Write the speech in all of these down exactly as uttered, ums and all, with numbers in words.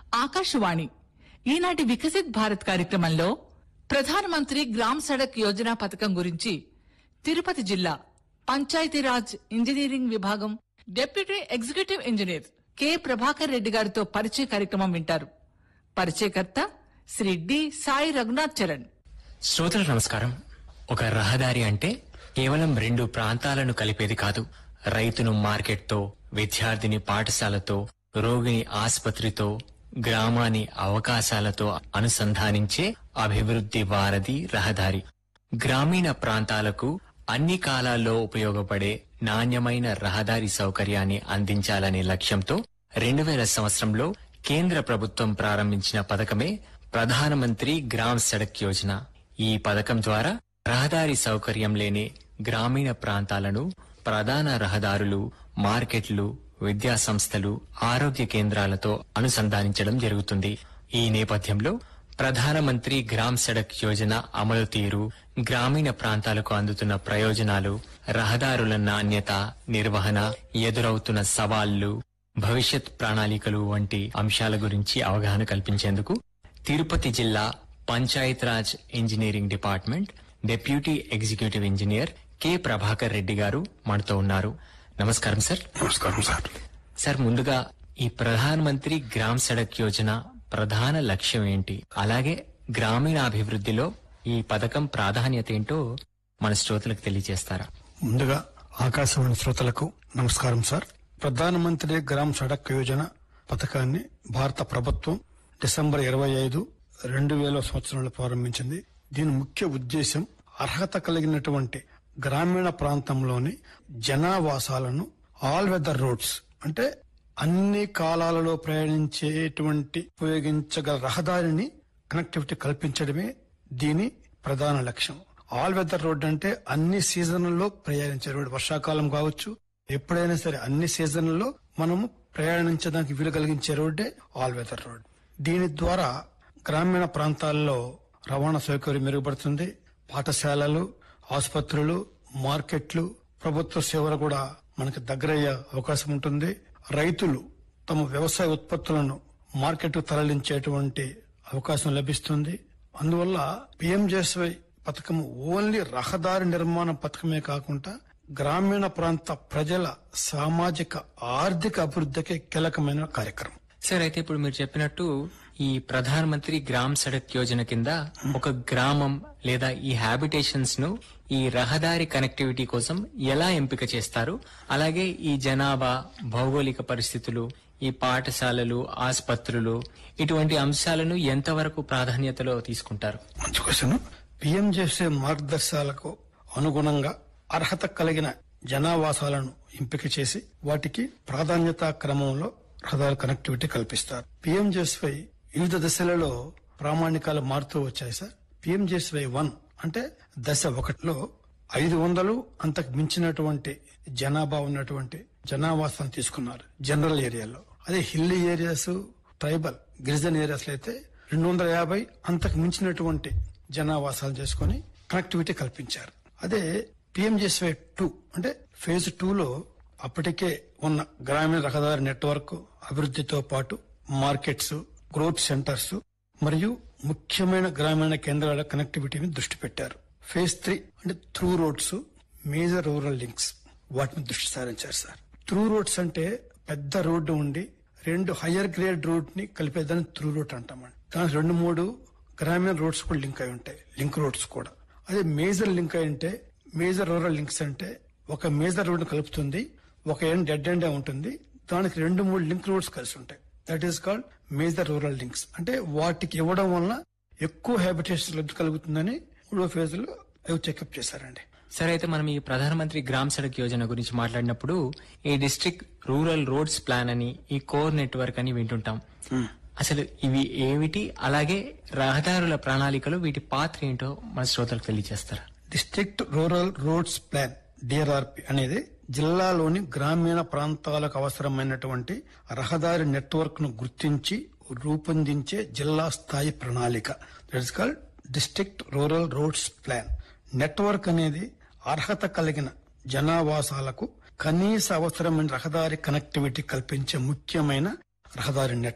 ఆకాశవాణి ఈనాటి వికసిత్ భారత్ కార్యక్రమంలో ప్రధానమంత్రి గ్రామ్ సడక్ యోజన పథకం గురించి తిరుపతి జిల్లా పంచాయతీరాజ్ ఇంజనీరింగ్ విభాగం deputy executive engineer K Prabhakar Reddy గారితో పరిచయ కార్యక్రమం వింటారు. పరిచయకర్త శ్రీ డి సాయి రఘునాథ్ చరణ్. శ్రోతలు నమస్కారం. ఒక రహదారి అంటే కేవలం రెండు ప్రాంతాలను కలిపేది కాదు. రైతును మార్కెట్తో, విద్యార్థిని పాఠశాలతో, రోగిని ఆసుపత్రితో, గ్రామాన్ని అవకాశాలతో అనుసంధానించే అభివృద్ధి వారధి రహదారి. గ్రామీణ ప్రాంతాలకు అన్ని కాలాల్లో ఉపయోగపడే నాణ్యమైన రహదారి సౌకర్యాన్ని అందించాలనే లక్ష్యంతో రెండు వేల సంవత్సరంలో కేంద్ర ప్రభుత్వం ప్రారంభించిన పథకమే ప్రధానమంత్రి గ్రామ్ సడక్ యోజన. ఈ పథకం ద్వారా రహదారి సౌకర్యం లేని గ్రామీణ ప్రాంతాలను ప్రధాన రహదారులు, మార్కెట్లు, విద్యా సంస్థలు, ఆరోగ్య కేంద్రాలతో అనుసంధానించడం జరుగుతుంది. ఈ నేపథ్యంలో ప్రధానమంత్రి గ్రామ్ సడక్ యోజన అమలు తీరు, గ్రామీణ ప్రాంతాలకు అందుతున్న ప్రయోజనాలు, రహదారుల నాణ్యత, నిర్వహణ, ఎదురవుతున్న సవాళ్లు, భవిష్యత్ ప్రణాళికలు వంటి అంశాల గురించి అవగాహన కల్పించేందుకు తిరుపతి జిల్లా Panchayati Raj engineering department deputy executive engineer K Prabhakar Reddy గారు మనతో ఉన్నారు. నమస్కారం సార్. నమస్కారం సార్. సార్, ముందుగా ఈ ప్రధాన మంత్రి గ్రామ్ సడక్ యోజన ప్రధాన లక్ష్యం ఏంటి, అలాగే గ్రామీణాభివృద్ధిలో ఈ పథకం ప్రాధాన్యత ఏంటో మన శ్రోతలకు తెలియజేస్తారా? ముందుగా ఆకాశవాణి శ్రోతలకు నమస్కారం సార్. ప్రధానమంత్రి గ్రామ్ సడక్ యోజన పథకాన్ని భారత ప్రభుత్వం డిసెంబర్ ఇరవై ఐదు రెండు వేల సంవత్సరంలో ప్రారంభించింది. దీని ముఖ్య ఉద్దేశం అర్హత కలిగినటువంటి గ్రామీణ ప్రాంతంలోని జనావాసాలను ఆల్ వెదర్ రోడ్స్ అంటే అన్ని కాలాలలో ప్రయాణించేటువంటి ఉపయోగించగల రహదారిని కనెక్టివిటీ కల్పించడమే దీని ప్రధాన లక్ష్యం. ఆల్ వెదర్ రోడ్ అంటే అన్ని సీజన్లలో ప్రయాణించే రోడ్. వర్షాకాలం కావచ్చు, ఎప్పుడైనా సరే అన్ని సీజన్లలో మనము ప్రయాణించడానికి వీలు కలిగించే రోడ్డే ఆల్ వెదర్ రోడ్. దీని ద్వారా గ్రామీణ ప్రాంతాల్లో రవాణా సౌకర్యం మెరుగుపడుతుంది. పాఠశాలలు, ఆసుపత్రులు, మార్కెట్లు, ప్రభుత్వ సేవలు కూడా మనకు దగ్గరయ్యే అవకాశం ఉంటుంది. రైతులు తమ వ్యవసాయ ఉత్పత్తులను మార్కెట్ తరలించేటువంటి అవకాశం లభిస్తుంది. అందువల్ల పిఎంజేఎస్వై పథకం ఓన్లీ రహదారి నిర్మాణ పథకమే కాకుండా గ్రామీణ ప్రాంత ప్రజల సామాజిక ఆర్థిక అభివృద్ధికి కీలకమైన కార్యక్రమం. సార్, అయితే ఇప్పుడు మీరు చెప్పినట్టు ఈ ప్రధాన మంత్రి గ్రామ్ సడక్ యోజన కింద ఒక గ్రామం లేదా ఈ హ్యాబిటేషన్స్ ను ఈ రహదారి కనెక్టివిటీ కోసం ఎలా ఎంపిక చేస్తారు, అలాగే ఈ జనాభా, భౌగోళిక పరిస్థితులు, ఈ పాఠశాలలు, ఆసుపత్రులు, ఇటువంటి అంశాలను ఎంతవరకు ప్రాధాన్యతలో తీసుకుంటారు? మంచి క్వశ్చన్. పిఎంజేఎస్వై మార్గదర్శకాలకు అనుగుణంగా అర్హత కలిగిన జనావాసాలను ఎంపిక చేసి వాటికి ప్రాధాన్యతా క్రమంలో రహదారి కనెక్టివిటీ కల్పిస్తారు. పిఎంజేఎస్వై వివిధ దశలలో ప్రామాణికాలు మారుతూ వచ్చాయి సార్. పిఎంజేఎస్వై వన్ అంటే దశ ఒకటిలో ఐదు వందలు అంతకు మించినటువంటి జనాభా ఉన్నటువంటి జనావాసాన్ని తీసుకున్నారు జనరల్ ఏరియాలో. అదే హిల్లీ ఏరియాస్, ట్రైబల్, గిరిజన ఏరియాస్ లో అయితే రెండు వందల యాభై అంతకు మించినటువంటి జనావాసాలు చేసుకుని కనెక్టివిటీ కల్పించారు. అదే పిఎంజేఎస్వై టూ అంటే ఫేజ్ టూ లో అప్పటికే ఉన్న గ్రామీణ రహదారి నెట్వర్క్ అభివృద్ధితో పాటు మార్కెట్స్, గ్రోత్ సెంటర్స్ మరియు ముఖ్యమైన గ్రామీణ కేంద్రాల కనెక్టివిటీని దృష్టి పెట్టారు. ఫేజ్ త్రీ అంటే through roads, major rural links, వాటిని దృష్టి సారించారు సార్. త్రూ రోడ్స్ అంటే పెద్ద రోడ్డు ఉండి రెండు హయ్యర్ గ్రేడ్ రోడ్ ని కలిపేదాన్ని త్రూ రోడ్ అంటామండి. దానికి రెండు మూడు గ్రామీణ రోడ్స్ కూడా లింక్ అయి ఉంటాయి, లింక్ రోడ్స్ కూడా. అదే మేజర్ లింక్ అయి ఉంటే మేజర్ రూరల్ లింక్స్ అంటే ఒక మేజర్ రోడ్ కలుపుతుంది, ఒక ఎండ్ డెడ్ ఎండ్ ఉంటుంది, దానికి రెండు మూడు లింక్ రోడ్స్ కలిసి ఉంటాయి. That is called major rural links. అంటే వాటికి ఇవ్వడం వల్ల ఎక్కువ హ్యాబిటేషన్ లబ్ధి కలుగుతుందని మూడో ఫేజ్ లో అవి చెకప్ చేశారండి. సరే, అయితే మనం ఈ ప్రధానమంత్రి గ్రామ్ సడక్ యోజన గురించి మాట్లాడినప్పుడు ఈ డిస్ట్రిక్ట్ రూరల్ రోడ్స్ ప్లాన్ అని, ఈ కోర్ నెట్వర్క్ అని వింటుంటాం. అసలు ఇవి ఏమిటి, అలాగే రహదారుల ప్రణాళికలు వీటి పాత్ర ఏంటో మన శ్రోతలకు తెలియజేస్తారా? డిస్ట్రిక్ట్ రూరల్ రోడ్స్ ప్లాన్ డిఆర్ఆర్పి అనేది జిల్లాలోని గ్రామీణ ప్రాంతాలకు అవసరమైనటువంటి రహదారి నెట్వర్క్ ను గుర్తించి రూపొందించే జిల్లా స్థాయి ప్రణాళిక. That is called district rural roads plan. Network అనేది అర్హత కలిగిన జనావాసాలకు కనీస అవసరమైన రహదారి కనెక్టివిటీ కల్పించే ముఖ్యమైన రహదారి నెట్వర్క్.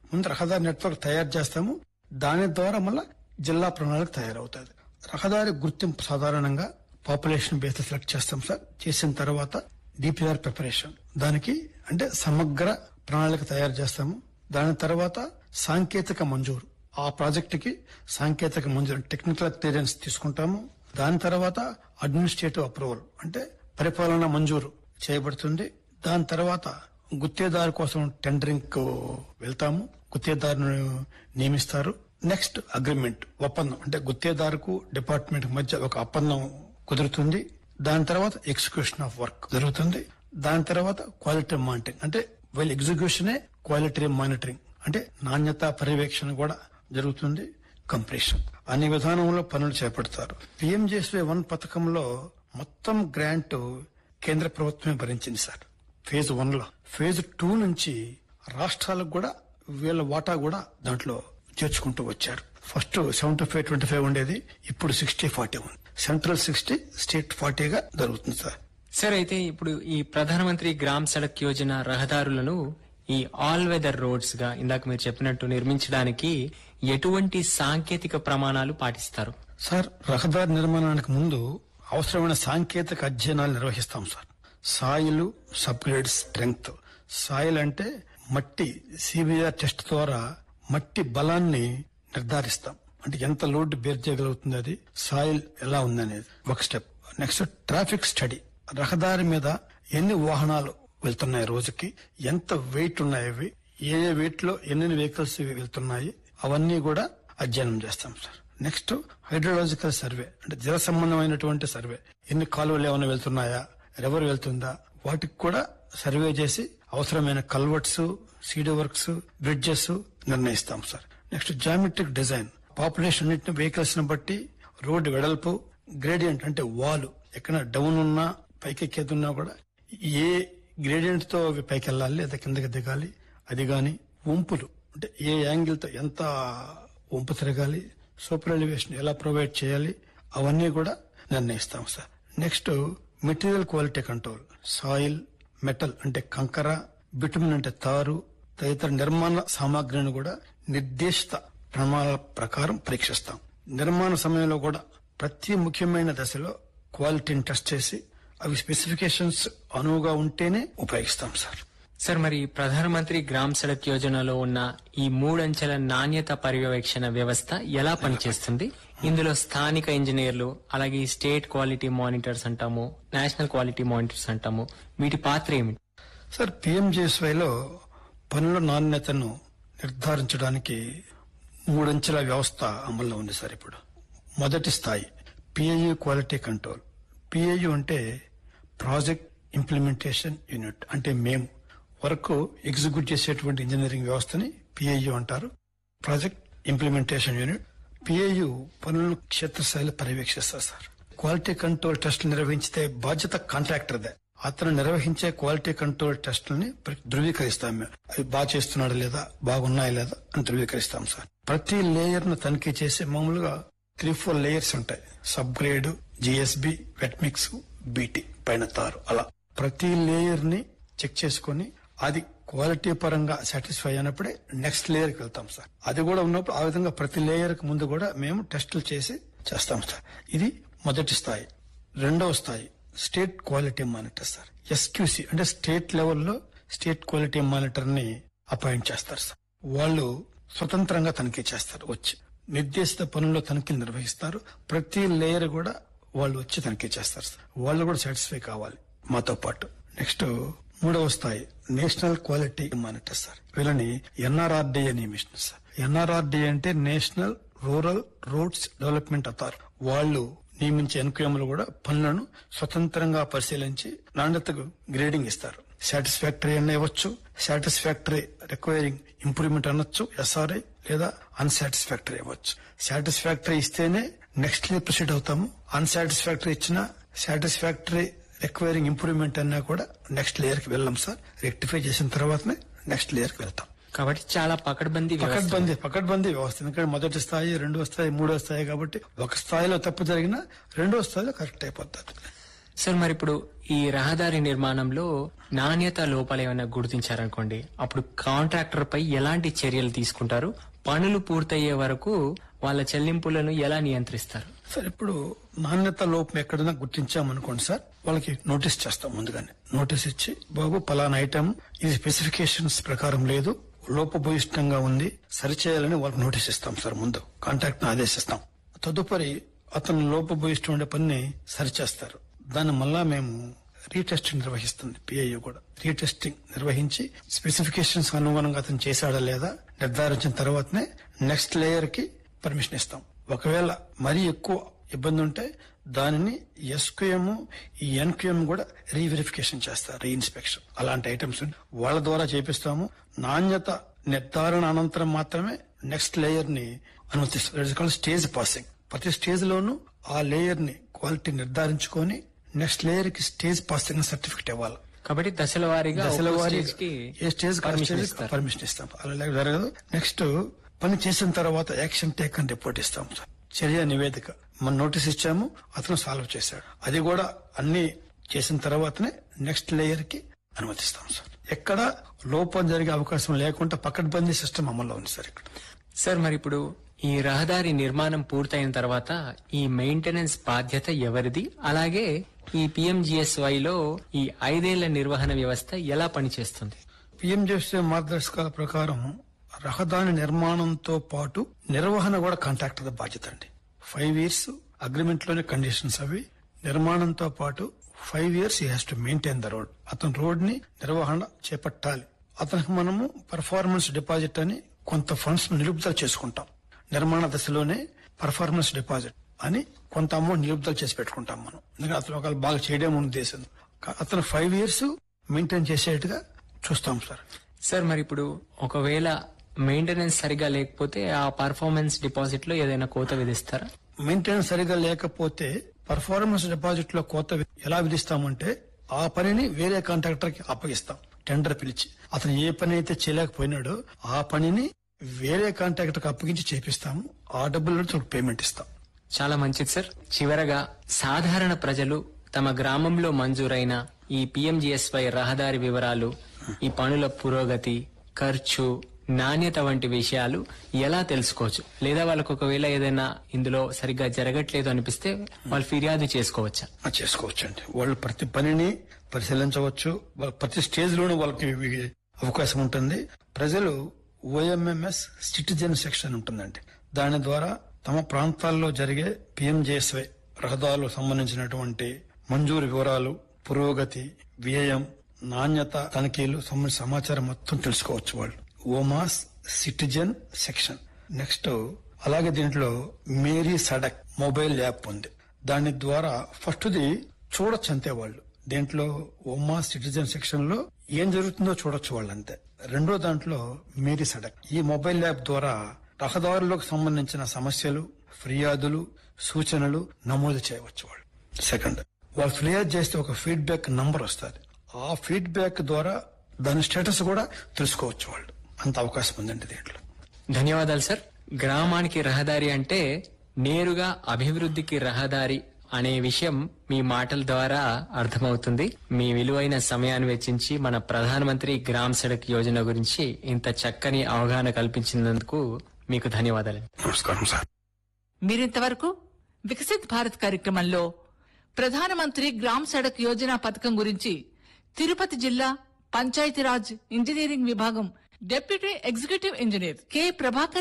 ముందు రహదారి నెట్వర్క్ తయారు చేస్తాము. దాని ద్వారా మళ్ళా జిల్లా ప్రణాళిక తయారవుతుంది. రహదారి గుర్తింపు సాధారణంగా పాపులేషన్ బేస్ సెలెక్ట్ చేస్తాం సార్. చేసిన తర్వాత డిపిఆర్ ప్రిపరేషన్, దానికి అంటే సమగ్ర ప్రణాళిక తయారు చేస్తాము. దాని తర్వాత సాంకేతిక మంజూరు, ఆ ప్రాజెక్టుకి సాంకేతిక మంజూరు టెక్నికల్ క్లియరెన్స్ తీసుకుంటాము. దాని తర్వాత అడ్మినిస్ట్రేటివ్ అప్రూవల్ అంటే పరిపాలన మంజూరు చేయబడుతుంది. దాని తర్వాత గుత్తేదారు కోసం టెండరింగ్ కు వెళ్తాము. గుత్తేదారును నియమిస్తారు. నెక్స్ట్ అగ్రిమెంట్, ఒప్పందం అంటే గుత్తేదారుకు డిపార్ట్మెంట్ మధ్య ఒక ఒప్పందం కుదురుతుంది. దాని తర్వాత ఎగ్జిక్యూషన్ ఆఫ్ వర్క్ జరుగుతుంది. దాని తర్వాత క్వాలిటీ మానిటరింగ్ అంటే వీళ్ళ ఎగ్జిక్యూషనే క్వాలిటీ మానిటరింగ్ అంటే నాణ్యత పర్యవేక్షణ కూడా జరుగుతుంది. కంప్లీషన్ అనే విధానంలో పనులు చేపడతారు. పిఎంజేఎస్వై వన్ పథకంలో మొత్తం గ్రాంట్ కేంద్ర ప్రభుత్వమే భరించింది సార్. ఫేజ్ వన్ లో ఫేజ్ టూ నుంచి రాష్ట్రాలకు కూడా వీళ్ళ వాటా కూడా దాంట్లో చేర్చుకుంటూ వచ్చారు. First seventy five twenty five ఉండేది, ఇప్పుడు సిక్స్టీ ఫార్టీ ఉంది. సెంట్రల్ సిక్స్టీ, స్టేట్ ఫార్టీగా జరుగుతుంది సార్. సార్ అయితే ఇప్పుడు ఈ ప్రధానమంత్రి గ్రామ్ సడక్ యోజన రహదారులను ఈ ఆల్ వెదర్ రోడ్స్ గా ఇందాక మీరు చెప్పినట్టు నిర్మించడానికి ఎటువంటి సాంకేతిక ప్రమాణాలు పాటిస్తారు? సార్, రహదారి నిర్మాణానికి ముందు అవసరమైన సాంకేతిక అధ్యయనాలు నిర్వహిస్తాం సార్. Soil సబ్గ్రేడ్ strength. సాయిల్ అంటే మట్టి సిబిఆర్ టెస్ట్ ద్వారా మట్టి బలాన్ని నిర్ధారిస్తాం. అంటే ఎంత లోడ్ బేర్ చేయగలుగుతుంది, అది సాయిల్ ఎలా ఉందనేది ఒక స్టెప్. నెక్స్ట్ ట్రాఫిక్ స్టడీ, రహదారి మీద ఎన్ని వాహనాలు వెళ్తున్నాయి రోజుకి, ఎంత వెయిట్ ఉన్నాయి, అవి ఏ ఏ వెయిట్ లో ఎన్ని వెహికల్స్ వెళ్తున్నాయి, అవన్నీ కూడా అధ్యయనం చేస్తాం సార్. నెక్స్ట్ హైడ్రోలాజికల్ సర్వే అంటే జల సంబంధమైనటువంటి సర్వే, ఎన్ని కాలువలు ఏమైనా వెళ్తున్నాయా, రివర్ వెళ్తుందా, వాటికి కూడా సర్వే చేసి అవసరమైన culverts, CD works, bridges నిర్ణయిస్తాం sir. Next geometric design, population అన్నింటిని వెహికల్స్ ని బట్టి రోడ్డు వెడల్పు, గ్రేడియంట్ అంటే వాల్ ఎక్కడ డౌన్ ఉన్నా పైకెక్కేదున్నా కూడా ఏ గ్రేడియంట్ తో అవి పైకి వెళ్ళాలి లేదా కిందకి దిగాలి, అది గాని వంపులు అంటే ఏ యాంగిల్ తో ఎంత వంపు తిరగాలి, సూపర్ ఎలివేషన్ ఎలా ప్రొవైడ్ చేయాలి, అవన్నీ కూడా నిర్ణయిస్తాం sir. Next material quality control, soil, metal అంటే కంకర, బిటుమిన్ అంటే తారు తదితర నిర్మాణ సామాగ్రిని కూడా నిర్దేశిత ప్రమాణాల ప్రకారం పరీక్షిస్తాం. నిర్మాణ సమయంలో కూడా ప్రతి ముఖ్యమైన దశలో క్వాలిటీని టెస్ట్ చేసి అవి స్పెసిఫికేషన్స్ అనువుగా ఉంటేనే ఉపయోగిస్తాం సార్. సార్, మరి ప్రధానమంత్రి గ్రామ్ సడక్ యోజనలో ఉన్న ఈ మూడంచెల నాణ్యత పర్యవేక్షణ వ్యవస్థ ఎలా పనిచేస్తుంది? ఇందులో స్థానిక ఇంజనీర్లు, అలాగే స్టేట్ క్వాలిటీ మానిటర్స్ అంటాము, నేషనల్ క్వాలిటీ మానిటర్స్ అంటాము, వీటి పాత్ర ఏమిటి? సార్, పిఎంజేఎస్వైలో పనుల నాణ్యతను నిర్ధారించడానికి మూడంచెల వ్యవస్థ అమల్లో ఉంది సార్. ఇప్పుడు మొదటి స్థాయి పిఐయు క్వాలిటీ కంట్రోల్. పిఐయు అంటే ప్రాజెక్ట్ ఇంప్లిమెంటేషన్ యూనిట్, అంటే మేము వర్క్ ఎగ్జిక్యూట్ చేసేటువంటి ఇంజనీరింగ్ వ్యవస్థని పిఐయు అంటారు. Project implementation unit. పిఐయు పనులను క్షేత్రస్థాయిలో పర్యవేక్షిస్తారు సార్. క్వాలిటీ కంట్రోల్ టెస్టులు నిర్వహించితే బాధ్యత కాంట్రాక్టర్దే. అతను నిర్వహించే క్వాలిటీ కంట్రోల్ టెస్టులని ధృవీకరిస్తాం. మేము అవి బాగా చేస్తున్నాడా లేదా, బాగున్నాయా లేదా అని ధృవీకరిస్తాం సార్. ప్రతి లేయర్ ను తనిఖీ చేసి మామూలుగా త్రీ ఫోర్ లేయర్స్ ఉంటాయి. Sub grade, GSB, wet mix, BT, పైన తారు, అలా ప్రతి లేయర్ ని చెక్ చేసుకుని అది క్వాలిటీ పరంగా సాటిస్ఫై అయినప్పుడే నెక్స్ట్ లేయర్ కి వెళ్తాం సార్. అది కూడా ఉన్నప్పుడు ఆ విధంగా ప్రతి లేయర్ కి ముందు కూడా మేము టెస్టులు చేసి చేస్తాం సార్. ఇది మొదటి స్థాయి. రెండవ స్థాయి స్టేట్ క్వాలిటీ మానిటర్ సార్. ఎస్క్యూసి అంటే స్టేట్ లెవెల్లో స్టేట్ క్వాలిటీ మానిటర్ ని అపాయింట్ చేస్తారు సార్. వాళ్ళు స్వతంత్రంగా తనిఖీ చేస్తారు. వచ్చి నిర్దేశిత పనుల్లో తనిఖీలు నిర్వహిస్తారు. ప్రతి లేయర్ కూడా వాళ్ళు వచ్చి తనిఖీ చేస్తారు సార్. వాళ్ళు కూడా సాటిస్ఫై కావాలి మాతో పాటు. నెక్స్ట్ మూడవ స్థాయి నేషనల్ క్వాలిటీ మానిటర్ సార్. వీళ్ళని ఎన్ఆర్ఆర్డిఏ నియమిస్తుంది సార్. ఎన్ఆర్ఆర్డిఏ అంటే national rural roads development authority. వాళ్ళు నియమించే ఎన్క్యూఎంలు కూడా పనులను స్వతంత్రంగా పరిశీలించి నాణ్యతకు గ్రేడింగ్ ఇస్తారు. సాటిస్ఫాక్టరీ అన్న ఇవ్వచ్చు, సాటిస్ఫాక్టరీ రిక్వైరింగ్ ఇంప్రూవ్మెంట్ అనొచ్చు, ఎస్ఆర్ఐ, లేదా అన్సాటిస్ఫాక్టరీ ఇవ్వచ్చు. సాటిస్ఫాక్టరీ ఇస్తేనే నెక్స్ట్ లేయర్ ప్రొసీడ్ అవుతాము. అన్సాటిస్ఫాక్టరీ ఇచ్చినా సాటిస్ఫాక్టరీ రిక్వైరింగ్ ఇంప్రూవ్మెంట్ అన్నా కూడా నెక్స్ట్ లేయర్ కి వెళ్ళాం సార్. రెక్టిఫై చేసిన తర్వాతనే నెక్స్ట్ లేయర్ కి వెళ్తాం. కాబట్టి చాలా పకడ్బందీ పకడ్బందీ పకడ్బందీ వ్యవస్థ. ఎందుకంటే మొదటి స్థాయి, రెండో స్థాయి, మూడో స్థాయి కాబట్టి ఒక స్థాయిలో తప్పు జరిగినా రెండో స్థాయిలో కరెక్ట్ అయిపోతుంది. సార్ మరి ఇప్పుడు ఈ రహదారి నిర్మాణంలో నాణ్యత లోపాలు ఏమైనా గుర్తించారనుకోండి, అప్పుడు కాంట్రాక్టర్ పై ఎలాంటి చర్యలు తీసుకుంటారు? పనులు పూర్తయ్యే వరకు వాళ్ళ చెల్లింపులను ఎలా నియంత్రిస్తారు? సార్ ఇప్పుడు నాణ్యత లోపం ఎక్కడైనా గుర్తించామనుకోండి సార్, వాళ్ళకి నోటీస్ చేస్తాం. ముందుగానే నోటీస్ ఇచ్చి, బాబు పలానా ఐటమ్ ఇది స్పెసిఫికేషన్స్ ప్రకారం లేదు, లోపభూయిష్టంగా ఉంది, సరిచేయాలని వాళ్ళకి నోటీస్ ఇస్తాం సార్. ముందు కాంట్రాక్ట్ ఆదేశిస్తాం. తదుపరి అతను లోపభూయిష్టం ఉండే పనిని సరిచేస్తారు. దాన్ని మళ్ళా మేము రీటెస్టింగ్ నిర్వహిస్తుంది పిఐఓ కూడా. రీటెస్టింగ్ నిర్వహించి స్పెసిఫికేషన్స్ అనుగుణంగా అతను చేశాడా లేదా నిర్ధారించిన తర్వాతనే నెక్స్ట్ లేయర్ కి పర్మిషన్ ఇస్తాం. ఒకవేళ మరీ ఎక్కువ ఇబ్బంది ఉంటే దానిని ఎస్క్యూఎం ఈ ఎన్క్యూఎం కూడా రీవెరిఫికేషన్ చేస్తారు, రీఇన్స్పెక్షన్. అలాంటి ఐటమ్స్ వాళ్ళ ద్వారా చేపిస్తాము. నాణ్యత నిర్ధారణ అనంతరం మాత్రమే నెక్స్ట్ లేయర్ ని అనుమతిస్తాం. Stage passing. ప్రతి స్టేజ్ లోనూ ఆ లేయర్ ని క్వాలిటీ నిర్ధారించుకొని నెక్స్ట్ లేయర్ కి స్టేజ్ పాసింగ్ సర్టిఫికెట్ ఇవ్వాలి. కాబట్టి దశల వారీగా దశల ఒక్కో వారీ స్టేజ్ కి ఏ స్టేజ్ పర్మిషన్ ఇస్తారు. పర్మిషన్ ఇస్తాం. అలా జరగదు. నెక్స్ట్ పని చేసిన తర్వాత యాక్షన్ టేక్ అని రిపోర్ట్ ఇస్తాం సార్. చర్య నివేదిక మనం నోటీస్ ఇచ్చాము, అతను సాల్వ్ చేశాడు. అది కూడా అన్ని చేసిన తర్వాతనే నెక్స్ట్ లేయర్ కి అనుమతిస్తాం సార్. ఎక్కడ లోపం జరిగే అవకాశం లేకుండా పకడ్బందీ సిస్టమ్ అమల్లో ఉంది సార్ ఇక్కడ. సార్ మరి ఇప్పుడు ఈ రహదారి నిర్మాణం పూర్తయిన తర్వాత ఈ మెయింటెనెన్స్ బాధ్యత ఎవరిది? అలాగే ఈ పిఎంజిఎస్వై లో ఈ ఐదేళ్ల నిర్వహణ వ్యవస్థ ఎలా పనిచేస్తుంది? పిఎంజిఎస్వై మార్గదర్శకాల ప్రకారం రహదారి నిర్మాణంతో పాటు నిర్వహణ కూడా కాంట్రాక్టర్ బాధ్యత అండి. ఫైవ్ ఇయర్స్ అగ్రిమెంట్ లోనే కండిషన్స్ అవి. నిర్మాణంతో పాటు five years he has to maintain the road. అతను రోడ్ ని నిర్వహణ చేపట్టాలి. అతనికి మనము పర్ఫార్మెన్స్ డిపాజిట్ అని కొంత ఫండ్స్ నిలుపుదల చేసుకుంటాం. నిర్మాణ దశలోనే పర్ఫార్మెన్స్ డిపాజిట్ అని కొంత అమౌంట్ నిలుపుదల చేసి పెట్టుకుంటాం మనం. ఎందుకంటే అతను ఒకవేళ బాగా చేయడం ఉద్దేశం. అతను ఫైవ్ ఇయర్స్ మెయింటైన్ చేసేట్టుగా చూస్తాం సార్. సార్ మరి ఇప్పుడు ఒకవేళ మెయింటెనెన్స్ సరిగా లేకపోతే ఆ పర్ఫార్మెన్స్ డిపాజిట్ లో ఏదైనా కోత విధిస్తారా? మెయింటెనెన్స్ సరిగా లేకపోతే పర్ఫార్మెన్స్ డిపాజిట్ లో కోత ఎలా విధిస్తామంటే ఆ పనిని వేరే కాంట్రాక్టర్ కి అప్పగిస్తాం. టెండర్ పిలిచి అతను ఏ పని అయితే చేయలేకపోయినాడో ఆ పనిని వేరే కాంట్రాక్టర్ కి అప్పగించి చేపిస్తాము. ఆ డబ్బులు పేమెంట్ ఇస్తాం. చాలా మంచిది సార్. చివరగా సాధారణ ప్రజలు తమ గ్రామంలో మంజూరైన ఈ పిఎంజిఎస్వై రహదారి వివరాలు, ఈ పనుల పురోగతి, ఖర్చు, నాణ్యత వంటి విషయాలు ఎలా తెలుసుకోవచ్చు? లేదా వాళ్ళకు ఒకవేళ ఏదైనా ఇందులో సరిగ్గా జరగట్లేదు అనిపిస్తే వాళ్ళు ఫిర్యాదు చేసుకోవచ్చా? చేసుకోవచ్చు అండి. వాళ్ళు ప్రతి పనిని పరిశీలించవచ్చు. ప్రతి స్టేజ్ లోనూ వాళ్ళకి అవకాశం ఉంటుంది. ప్రజలు ఓఎంఎంఎస్ సిటిజన్ సెక్షన్ ఉంటుందండి. దాని ద్వారా తమ ప్రాంతాల్లో జరిగే పిఎంజిఎస్వై రహదారులకు సంబంధించినటువంటి మంజూరు వివరాలు, పురోగతి, వ్యయం, నాణ్యత తనిఖీలు సంబంధించిన సమాచారం మొత్తం తెలుసుకోవచ్చు వాళ్ళు. ఓమాస్ సిటిజన్ సెక్షన్. నెక్స్ట్ అలాగే దీంట్లో మేరీ సడక్ మొబైల్ యాప్ ఉంది. దాని ద్వారా ఫస్ట్ ది చూడొచ్చు అంతే వాళ్ళు. దీంట్లో ఓమాస్ సిటిజన్ సెక్షన్ లో ఏం జరుగుతుందో చూడొచ్చు వాళ్ళు అంతే. రెండో దాంట్లో మేరీ సడక్. ఈ మొబైల్ యాప్ ద్వారా రహదారులకు సంబంధించిన సమస్యలు, ఫిర్యాదులు, సూచనలు నమోదు చేయవచ్చు వాళ్ళు. సెకండ్, వాళ్ళు ఫిర్యాదు చేస్తే ఒక ఫీడ్బ్యాక్ నంబర్ వస్తుంది. ఆ ఫీడ్బ్యాక్ ద్వారా దాని స్టేటస్ కూడా తెలుసుకోవచ్చు వాళ్ళు. అంత అవకాశం ఉందండి దీంట్లో. ధన్యవాదాలు సార్. గ్రామానికి రహదారి అంటే నేరుగా అభివృద్ధికి రహదారి అనే విషయం మీ మాటల ద్వారా అర్థమవుతుంది. మీ విలువైన సమయాన్ని వెచ్చించి మన ప్రధానమంత్రి గ్రామ్ సడక్ యోజన గురించి ఇంత చక్కని అవగాహన కల్పించినందుకు మీకు ధన్యవాదాలు. నమస్కారం సార్. మీరింతవరకు వికసిత్ భారత్ కార్యక్రమంలో ప్రధానమంత్రి గ్రామ్ సడక్ యోజన పథకం గురించి తిరుపతి జిల్లా పంచాయతీరాజ్ ఇంజనీరింగ్ విభాగం deputy executive engineer K Prabhakar